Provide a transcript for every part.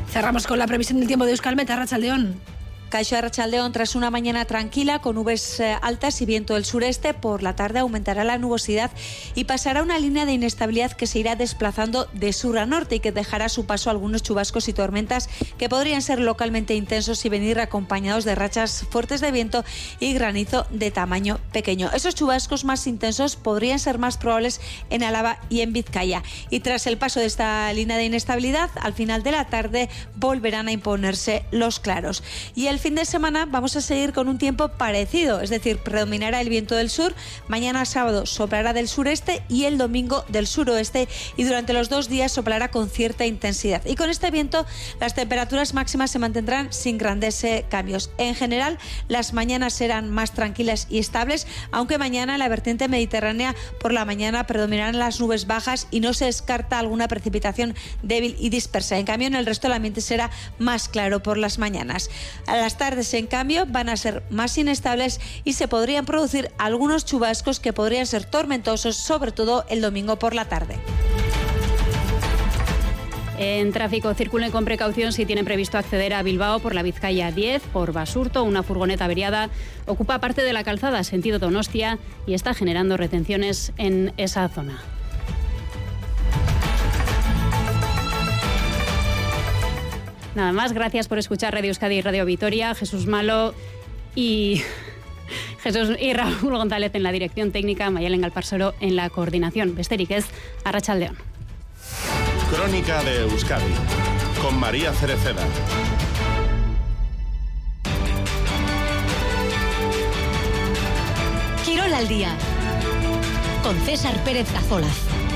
Cerramos con la previsión del tiempo de Euskalmet. Arratsaldeon. Caixo Arratsaldeon, tras una mañana tranquila con nubes altas y viento del sureste, por la tarde aumentará la nubosidad y pasará una línea de inestabilidad que se irá desplazando de sur a norte y que dejará a su paso algunos chubascos y tormentas que podrían ser localmente intensos y venir acompañados de rachas fuertes de viento y granizo de tamaño pequeño. Esos chubascos más intensos podrían ser más probables en Álava y en Vizcaya. Y tras el paso de esta línea de inestabilidad, al final de la tarde volverán a imponerse los claros. Y el fin de semana vamos a seguir con un tiempo parecido, es decir, predominará el viento del sur, mañana sábado soplará del sureste y el domingo del suroeste, y durante los 2 días soplará con cierta intensidad. Y con este viento las temperaturas máximas se mantendrán sin grandes cambios. En general, las mañanas serán más tranquilas y estables, aunque mañana en la vertiente mediterránea por la mañana predominarán las nubes bajas y no se descarta alguna precipitación débil y dispersa. En cambio, en el resto del ambiente será más claro por las mañanas. Las tardes, en cambio, van a ser más inestables y se podrían producir algunos chubascos que podrían ser tormentosos, sobre todo el domingo por la tarde. En tráfico, circulen con precaución si tienen previsto acceder a Bilbao por la Vizcaya 10, por Basurto. Una furgoneta averiada ocupa parte de la calzada sentido Donostia y está generando retenciones en esa zona. Nada más, gracias por escuchar Radio Euskadi y Radio Vitoria. Jesús Malo y Raúl González en la dirección técnica, Mayalen Galparsoro en la coordinación. Besterik ez, Arratsaldeon. Crónica de Euskadi con María Cereceda. Quirol al día con César Pérez Cazolaz.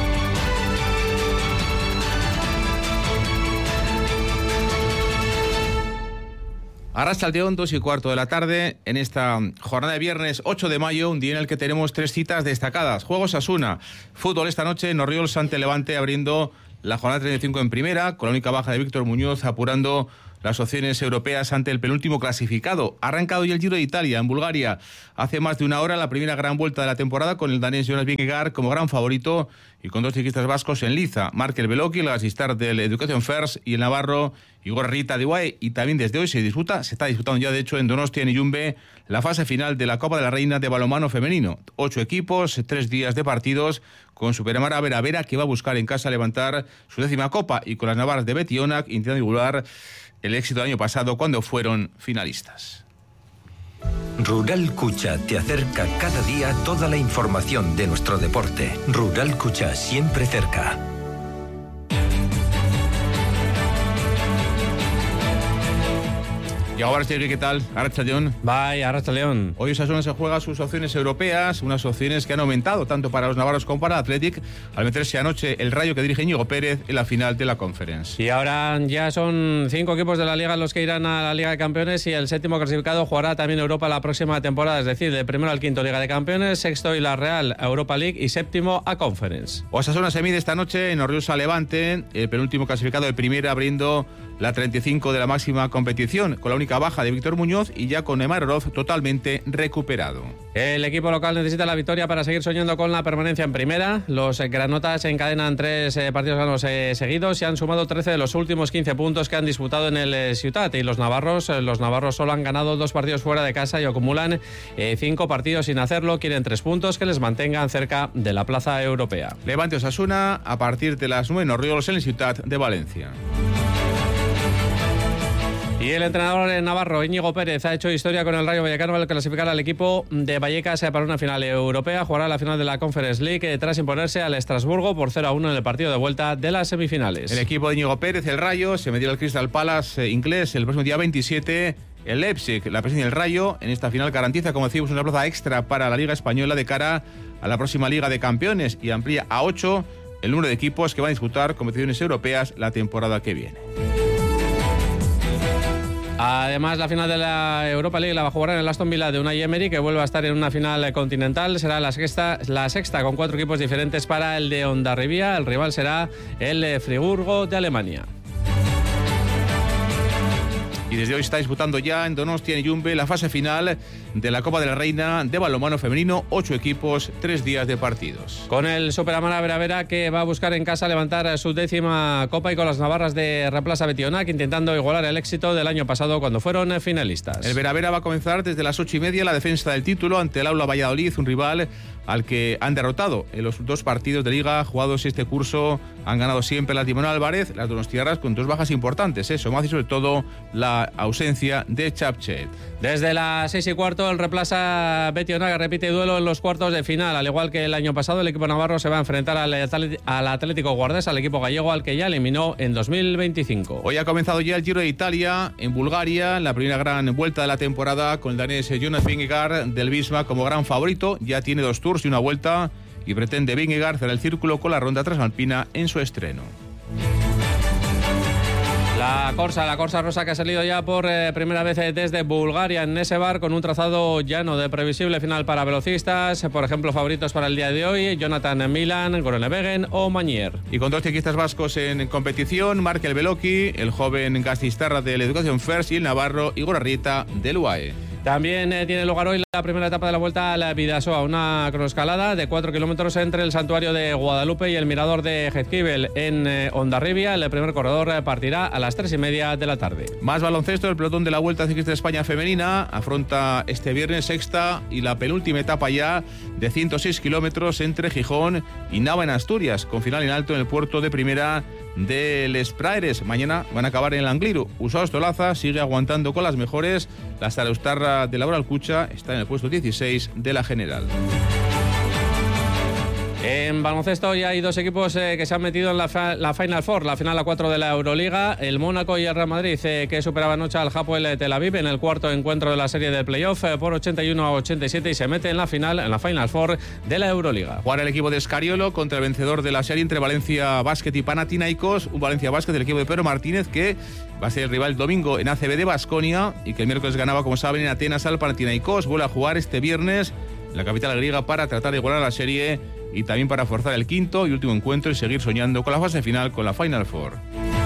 Arratsaldeon, 2:15 de la tarde, en esta jornada de viernes 8 de mayo, un día en el que tenemos 3 citas destacadas. Juegos Asuna, fútbol esta noche, Norriols ante Levante abriendo la jornada 35 en primera, con la única baja de Víctor Muñoz apurando las opciones europeas ante el penúltimo clasificado. Ha arrancado ya el Giro de Italia en Bulgaria. Hace más de una hora la primera gran vuelta de la temporada, con el danés Jonas Vingegaard como gran favorito y con 2 ciclistas vascos en liza. Markel Beloki, el asistente del Education First, y el navarro Igor Rita de Guay. Y también desde hoy se está disputando ya de hecho en Donostia, en Iyumbe, la fase final de la Copa de la Reina de balonmano femenino. 8 equipos, 3 días de partidos, con Superamara Vera, que va a buscar en casa levantar su 10ª copa, y con las navarras de Betionak intentando igualar el éxito del año pasado cuando fueron finalistas. Rural Kucha te acerca cada día toda la información de nuestro deporte. Rural Kucha, siempre cerca. Y ahora, ¿qué tal? Arratsaldeon. Bye, Arratsaldeon. Hoy Osasuna se juega sus opciones europeas, unas opciones que han aumentado tanto para los navarros como para el Athletic, al meterse anoche el Rayo que dirige Íñigo Pérez en la final de la Conference. Y ahora ya son 5 equipos de la Liga los que irán a la Liga de Campeones, y el 7º clasificado jugará también Europa la próxima temporada, es decir, de primero al 5º Liga de Campeones, 6º y la Real Europa League y 7º a Conference. Osasuna se mide esta noche en Orriols a Levante, el penúltimo clasificado de primera, abriendo la 35 de la máxima competición, con la única baja de Víctor Muñoz y ya con Neymar Oroz totalmente recuperado. El equipo local necesita la victoria para seguir soñando con la permanencia en primera. Los granotas encadenan 3 partidos ganos seguidos y han sumado 13 de los últimos 15 puntos que han disputado en el Ciutat. Y los navarros solo han ganado 2 partidos fuera de casa y acumulan 5 partidos sin hacerlo. Quieren 3 puntos que les mantengan cerca de la plaza europea. Levante Osasuna a partir de las 9 en Orriols en el Ciutat de Valencia. Y el entrenador navarro Íñigo Pérez ha hecho historia con el Rayo Vallecano al clasificar al equipo de Vallecas para una final europea. Jugará la final de la Conference League tras imponerse al Estrasburgo por 0-1 en el partido de vuelta de las semifinales. El equipo de Íñigo Pérez, el Rayo, se medirá al Crystal Palace inglés el próximo día 27. El Leipzig, la presencia del Rayo, en esta final garantiza, como decimos, una plaza extra para la Liga Española de cara a la próxima Liga de Campeones y amplía a 8 el número de equipos que van a disputar competiciones europeas la temporada que viene. Además, la final de la Europa League la va a jugar en el Aston Villa de Unai Emery, que vuelve a estar en una final continental. Será la sexta con 4 equipos diferentes para el de Hondarribia. El rival será el Friburgo de Alemania. Y desde hoy está disputando ya en Donostia, en Yumbe, la fase final de la Copa de la Reina de balonmano femenino. 8 equipos, 3 días de partidos. Con el Superamara Veravera, que va a buscar en casa levantar su 10ª Copa, y con las navarras de Replaza Betionac intentando igualar el éxito del año pasado cuando fueron finalistas. El Veravera va a comenzar desde las 8:30 la defensa del título ante el Aula Valladolid, un rival al que han derrotado en los 2 partidos de liga jugados este curso. Han ganado siempre la Timón Álvarez, las donostiarras con 2 bajas importantes, Somaz y sobre todo la ausencia de Chapchet. Desde las 6:15 el Replaza Betionac repite duelo en los cuartos de final. Al igual que el año pasado, el equipo navarro se va a enfrentar al Atlético Guardés, al equipo gallego al que ya eliminó en 2025. Hoy ha comenzado ya el Giro de Italia en Bulgaria, la primera gran vuelta de la temporada, con el danés Jonas Vingegaard del Visma como gran favorito. Ya tiene 2 tours y una vuelta y pretende Vingegaard cerrar el círculo con la ronda transalpina en su estreno. La Corsa Rosa, que ha salido ya por primera vez desde Bulgaria en Nesebar, con un trazado llano de previsible final para velocistas. Por ejemplo, favoritos para el día de hoy: Jonathan Milan, Groenewegen o Mañier. Y con 2 ciclistas vascos en competición: Markel Beloki, el joven Gastistarra del Education First, y el navarro Igor Arrieta del UAE. También tiene lugar hoy la primera etapa de la Vuelta a la Bidasoa, una cronoescalada de 4 kilómetros entre el santuario de Guadalupe y el mirador de Jaizkibel en Hondarribia. El primer corredor partirá a las 3:30 de la tarde. Más baloncesto. El pelotón de la Vuelta Ciclista de España femenina afronta este viernes 6ª y la penúltima etapa ya de 106 kilómetros entre Gijón y Nava en Asturias, con final en alto en el puerto de primera de Les Praeres. Mañana van a acabar en el Angliru. Usaos Tolaza sigue aguantando con las mejores. La Saraustarra de Laura Alcucha está en el puesto 16 de la general. En baloncesto ya hay 2 equipos que se han metido en la Final Four, la final a 4 de la Euroliga. El Mónaco y el Real Madrid, que superaban anoche al Hapoel Tel Aviv en el cuarto encuentro de la serie de playoff por 81-87, y se mete en la Final Four de la Euroliga. Jugará el equipo de Escariolo contra el vencedor de la serie entre Valencia Basket y Panathinaikos. Un Valencia Basket del equipo de Pedro Martínez, que va a ser el rival el domingo en ACB de Baskonia, y que el miércoles ganaba, como saben, en Atenas al Panathinaikos. Vuelve a jugar este viernes en la capital griega para tratar de igualar la serie y también para forzar el 5º y último encuentro y seguir soñando con la fase final, con la Final Four.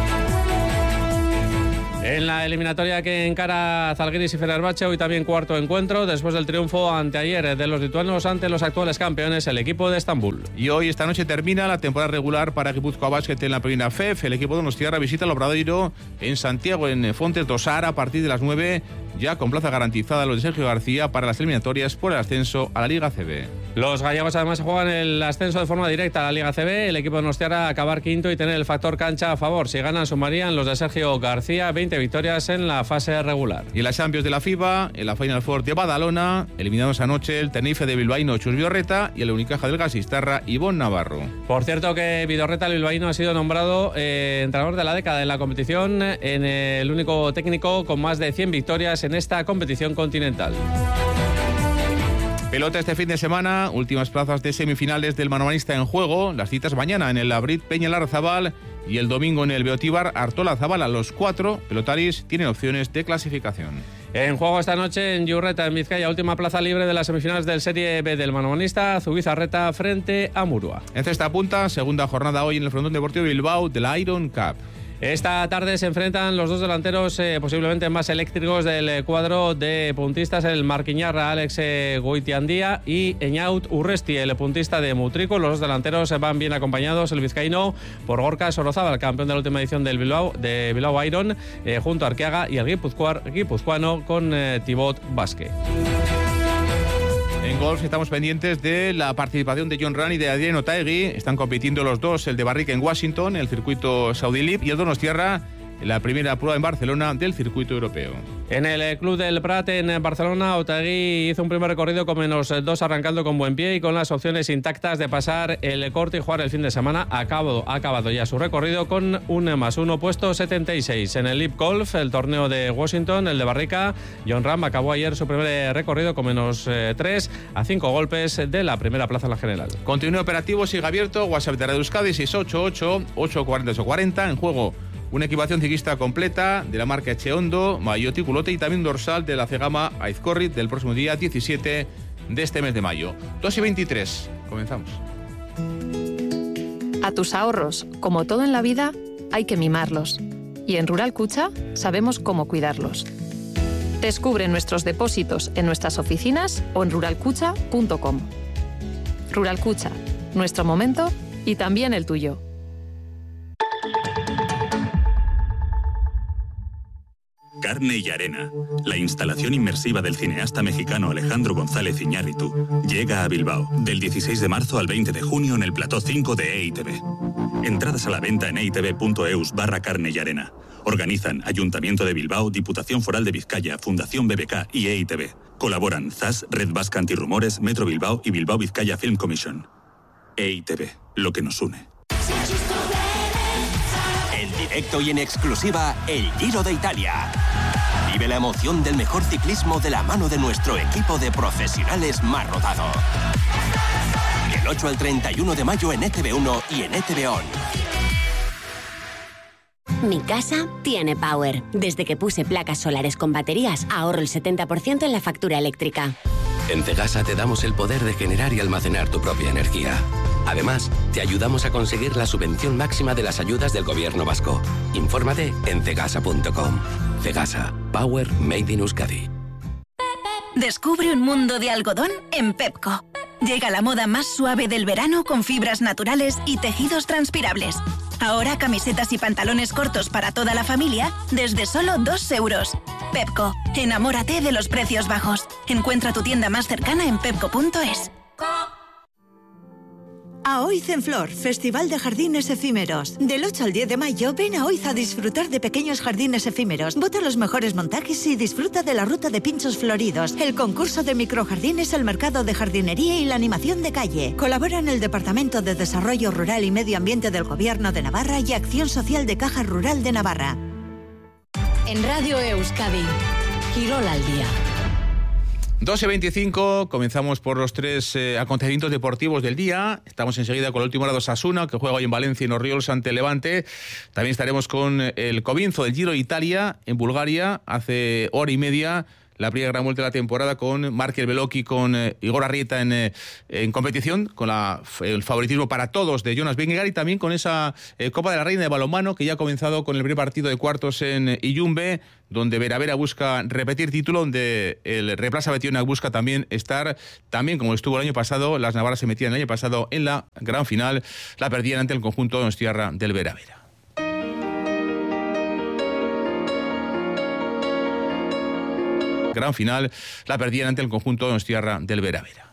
En la eliminatoria que encara Zalgiris y Fenerbahce, hoy también cuarto encuentro, después del triunfo anteayer de los lituanos ante los actuales campeones, el equipo de Estambul. Y hoy, esta noche, termina la temporada regular para Guipúzcoa Basket en la primera FEF. El equipo de Donostiarra visita el Obradoiro en Santiago, en Fontes do Sara, a partir de las 9, ya con plaza garantizada los de Sergio García para las eliminatorias por el ascenso a la Liga CB. Los gallegos además juegan el ascenso de forma directa a la Liga CB. El equipo de Donostiarra a acabar 5º y tener el factor cancha a favor. Si ganan, sumarían los de Sergio García 20 victorias en la fase regular. Y en la Champions de la FIBA, en la Final Four de Badalona, eliminados anoche el Tenerife de Bilbaíno Chus Vidorreta y el Unicaja del Gasistarra Ivón Navarro. Por cierto, que Vidorreta, el bilbaíno, ha sido nombrado entrenador de la década en la competición, en el único técnico con más de 100 victorias en esta competición continental. Pelota este fin de semana, últimas plazas de semifinales del manomanista en juego. Las citas mañana en el Labrit Peña Larrazabal y el domingo en el Beotíbar Artola Zabala. Los 4 pelotaris tienen opciones de clasificación. En juego esta noche en Yurreta, en Vizcaya, última plaza libre de las semifinales del Serie B del manomanista, Zubizarreta frente a Murua. En cesta punta, segunda jornada hoy en el Frontón Deportivo Bilbao de la Iron Cup. Esta tarde se enfrentan los 2 delanteros posiblemente más eléctricos del cuadro de puntistas, el marquiñarra Alex Goitiandía y Eñaut Urresti, el puntista de Mutrico. Los 2 delanteros van bien acompañados, el vizcaíno por Gorka Sorozábal, campeón de la última edición del Bilbao Iron, junto a Arqueaga, y el guipuzcoano con Thibaut Vázquez. En golf estamos pendientes de la participación de John Ram y de Adrián Otaegui. Están compitiendo los 2, el de Barrick en Washington, el circuito Saudi Leap, y el Donostiarra en la primera prueba en Barcelona del circuito europeo. En el Club del Prat en Barcelona, Otaegui hizo un primer recorrido con -2, arrancando con buen pie y con las opciones intactas de pasar el corte y jugar el fin de semana. Ha acabado ya su recorrido con un +1, puesto 76. En el Leap Golf, el torneo de Washington, el de Barrica, John Ram acabó ayer su primer recorrido con -3, a 5 golpes de la primera plaza en la general. Continúa operativo, sigue abierto. WhatsApp de Radio Euskadi 688-840-840. En juego una equipación ciclista completa de la marca Echeondo, maillot y culote, y también dorsal de la Cegama Aizcorrit del próximo día 17 de este mes de mayo. 2:23. Comenzamos. A tus ahorros, como todo en la vida, hay que mimarlos. Y en Rural Kutxa sabemos cómo cuidarlos. Descubre nuestros depósitos en nuestras oficinas o en ruralkutxa.com. Rural Kutxa, nuestro momento y también el tuyo. Carne y Arena, la instalación inmersiva del cineasta mexicano Alejandro González Iñárritu, llega a Bilbao del 16 de marzo al 20 de junio en el Plató 5 de EITV. Entradas a la venta en eitv.eus/Carne y Arena. Organizan Ayuntamiento de Bilbao, Diputación Foral de Vizcaya, Fundación BBK y EITV. Colaboran ZAS, Red Vasca Antirrumores, Metro Bilbao y Bilbao Vizcaya Film Commission. EITV, lo que nos une. En directo y en exclusiva, el Giro de Italia. Vive la emoción del mejor ciclismo de la mano de nuestro equipo de profesionales más rodado. Del 8 al 31 de mayo en ETV1 y en ETV On. Mi casa tiene Power. Desde que puse placas solares con baterías, ahorro el 70% en la factura eléctrica. En Cegasa te damos el poder de generar y almacenar tu propia energía. Además, te ayudamos a conseguir la subvención máxima de las ayudas del Gobierno vasco. Infórmate en cegasa.com. Cegasa. Power made in Euskadi. Descubre un mundo de algodón en Pepco. Llega la moda más suave del verano con fibras naturales y tejidos transpirables. Ahora camisetas y pantalones cortos para toda la familia desde solo 2 euros. Pepco, enamórate de los precios bajos. Encuentra tu tienda más cercana en pepco.es. A Oiz en Flor, Festival de Jardines Efímeros. Del 8 al 10 de mayo, ven a Oiz a disfrutar de pequeños jardines efímeros. Vota los mejores montajes y disfruta de la ruta de pinchos floridos, el concurso de microjardines, el mercado de jardinería y la animación de calle. Colaboran el Departamento de Desarrollo Rural y Medio Ambiente del Gobierno de Navarra y Acción Social de Caja Rural de Navarra. En Radio Euskadi, Quirol al día. 12:25, comenzamos por los 3 acontecimientos deportivos del día. Estamos enseguida con la última hora de Osasuna, que juega hoy en Valencia y Orriols ante Levante. También estaremos con el comienzo del Giro de Italia en Bulgaria, hace hora y media. La primera gran vuelta de la temporada con Markel Beloki, con Igor Arrieta en competición, con el favoritismo para todos de Jonas Vingegaard y también con esa Copa de la Reina de balonmano que ya ha comenzado con el primer partido de cuartos en Iyumbe, donde Vera busca repetir título, donde el Replaza Betionak busca también estar, también como estuvo el año pasado. Las navarras se metían el año pasado en la gran final, la perdían ante el conjunto donostiarra del Vera. Gran final, la perdían ante el conjunto donostiarra del Vera.